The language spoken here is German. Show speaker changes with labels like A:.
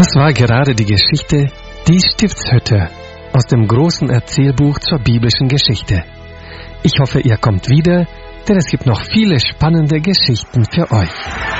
A: Das war gerade die Geschichte Die Stiftshütte aus dem großen Erzählbuch zur biblischen Geschichte. Ich hoffe, ihr kommt wieder, denn es gibt noch viele spannende Geschichten für euch.